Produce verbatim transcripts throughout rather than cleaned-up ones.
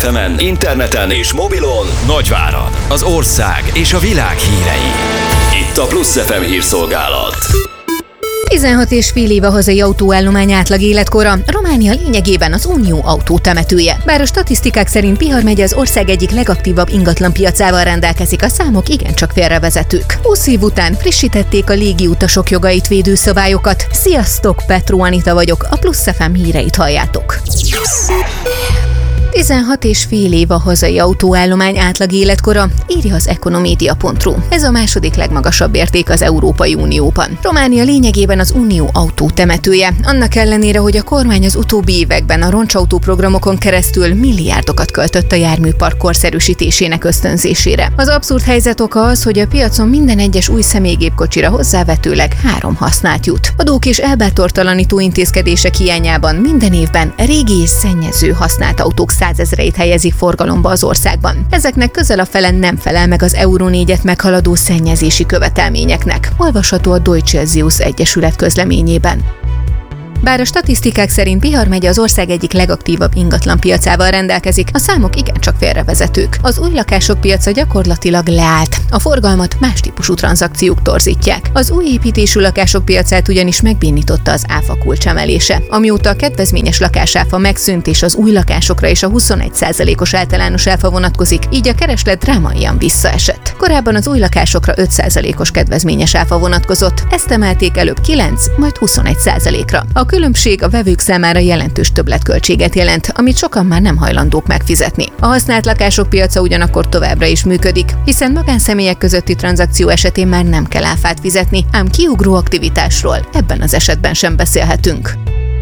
ef emen, interneten és mobilon Nagyvárad, az ország és a világ hírei. Itt a Plusz ef em hírszolgálat. tizenhat és fél év a hazai autóállomány átlag életkora, Románia lényegében az Unió autótemetője. Bár a statisztikák szerint Bihar megye az ország egyik legaktívabb ingatlanpiacával rendelkezik, a számok igencsak félrevezetők. húsz év után frissítették a légiutasok jogait védő szabályokat. Sziasztok, Petró Anita vagyok, a Plusz ef em híreit halljátok. tizenhat és fél év a hazai autóállomány átlag életkora, írja az ekonomédia pont ru. Ez a második legmagasabb érték az Európai Unióban. Románia lényegében az Unió autótemetője, annak ellenére, hogy a kormány az utóbbi években a roncsautó programokon keresztül milliárdokat költött a járműpark korszerűsítésének ösztönzésére. Az abszurd helyzet oka az, hogy a piacon minden egyes új személygépkocsira hozzávetőleg három használt jut. Adók és elbátortalanító intézkedések hiányában minden évben régi és szennyező használt autók százezreit helyezik forgalomba az országban. Ezeknek közel a fele nem felel meg az Euró négyet meghaladó szennyezési követelményeknek. Olvasható a Deutsche Zeus Egyesület közleményében. Bár a statisztikák szerint Bihar megye az ország egyik legaktívabb ingatlanpiacával rendelkezik, a számok igencsak félrevezetők. Az új lakások piaca gyakorlatilag leállt. A forgalmat más típusú tranzakciók torzítják. Az új építésű lakások piacát ugyanis megbénította az áfa kulcsemelése. Amióta a kedvezményes lakásáfa megszűnt és az új lakásokra is a huszonegy százalékos általános áfa vonatkozik, így a kereslet drámaian visszaesett. Korábban az új lakásokra öt százalékos kedvezményes áfa vonatkozott, ezt emelték előbb kilenc, majd huszonegy százalékra. A különbség a vevők számára jelentős többletköltséget jelent, amit sokan már nem hajlandók megfizetni. A használt lakások piaca ugyanakkor továbbra is működik, hiszen magánszemélyek közötti tranzakció esetén már nem kell áfát fizetni, ám kiugró aktivitásról ebben az esetben sem beszélhetünk.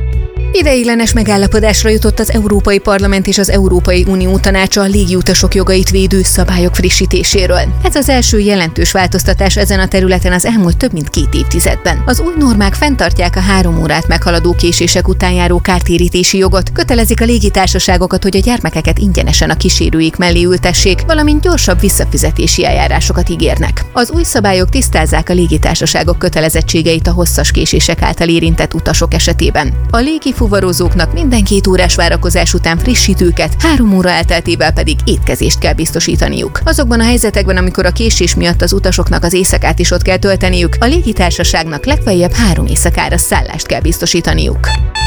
Ideiglenes megállapodásra jutott az Európai Parlament és az Európai Unió Tanácsa a légiutasok jogait védő szabályok frissítéséről. Ez az első jelentős változtatás ezen a területen az elmúlt több mint két évtizedben. Az új normák fenntartják a három órát meghaladó késések után járó kártérítési jogot, kötelezik a légitársaságokat, hogy a gyermekeket ingyenesen a kísérőik mellé ültessék, valamint gyorsabb visszafizetési eljárásokat ígérnek. Az új szabályok tisztázzák a légitársaságok kötelezettségeit a hosszas késések által érintett utasok esetében. A légi fuvarozóknak minden két órás várakozás után frissítőket, három óra elteltével pedig étkezést kell biztosítaniuk. Azokban a helyzetekben, amikor a késés miatt az utasoknak az éjszakát is ott kell tölteniük, a légitársaságnak legfeljebb három éjszakára szállást kell biztosítaniuk.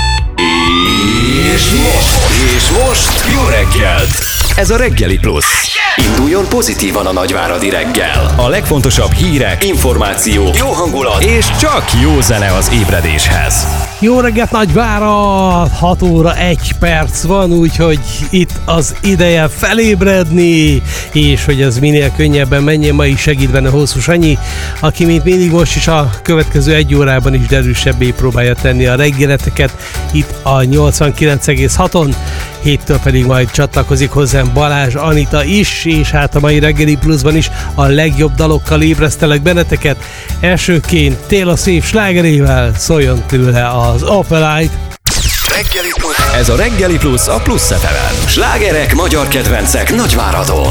És most, és most jó reggelt! Ez a Reggeli Plusz. Induljon pozitívan a nagyváradi reggel. A legfontosabb hírek, információk, jó hangulat és csak jó zene az ébredéshez. Jó reggelt, Nagyvárad! hat óra egy perc van, úgyhogy itt az ideje felébredni, és hogy ez minél könnyebben menjen, ma is segít benne Hosszú Sanyi, aki mint mindig most is a következő egy órában is derűsebbé próbálja tenni a reggeleteket itt a nyolcvankilenc egész haton, héttől pedig majd csatlakozik hozzám Balázs Anita is, és hát a mai Reggeli Pluszban is a legjobb dalokkal ébresztelek benneteket. Elsőként Taylor Swift slágerével, szóljon tőle az Opelite. Reggeli Plusz. Ez a Reggeli Plusz a Plusz ef emen. Slágerek, magyar kedvencek Nagyváradon.